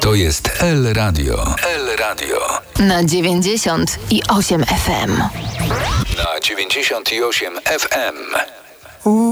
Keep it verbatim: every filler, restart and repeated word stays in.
To jest L Radio. L Radio. Na dziewięćdziesiąt i osiem F M. Na dziewięćdziesiąt i osiem F M.